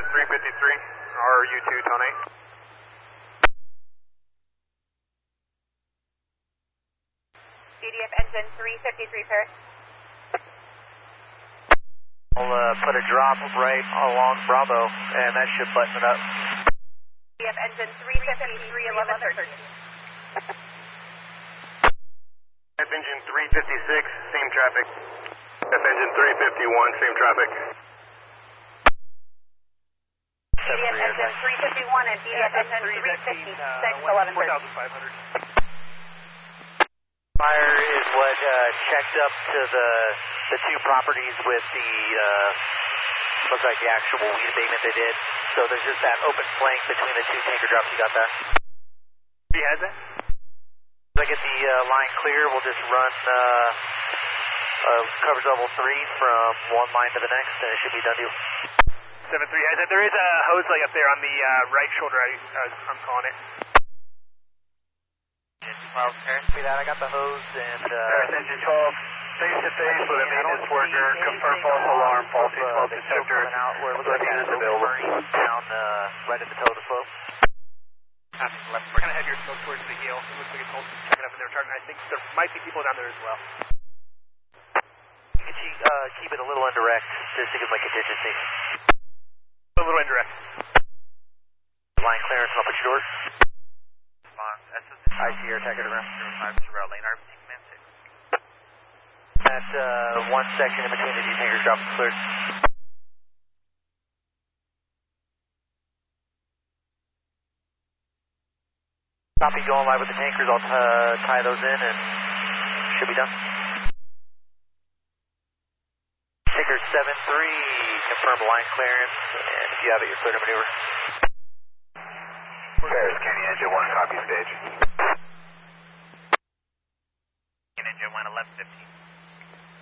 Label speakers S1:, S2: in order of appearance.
S1: 353, RU2 Tone 8.
S2: DDF engine 353, Paris.
S3: I'll put a drop right along Bravo, and that should button it up.
S2: DDF engine 353, 11 search.
S1: F engine 356, same traffic. F engine 351, same traffic.
S2: DDF engine 351 and DDF engine 356, 11 search.
S3: Fire is what checked up to the two properties with the looks like the actual weed abatement they did. So there's just that open flank between the two tanker drops. You got that?
S1: He has it?
S3: As I get the line clear, we'll just run coverage level 3 from one line to the next, and it should be done deal.
S1: 7-3 has it. There is a hose leg up there on the right shoulder, I'm calling it.
S3: Well, Paris, see that? I got the hose and...
S1: Paris engine 12, face to face with a maintenance worker, confirm false alarm, faulty smoke detector.
S3: We're looking at the burning down right at the toe of the slope.
S1: We're going to have your smoke towards the heel. It looks like it's picking up in there. I think there might be people down there as well.
S3: You can keep it a little indirect, just to give my contingency.
S1: A little indirect.
S3: Line clearance, I'll put your door. IC air tacker around. 05 to lane RBC command 6. That one section in between the two tankers drop is cleared. Copy, going live with the tankers. I'll tie those in and should be done. Tanker 7-3, confirm line clearance, and if you have it, you're clear to maneuver.
S1: Paris, Kenny engine 1, copy stage.
S3: Engine 1, 11-15.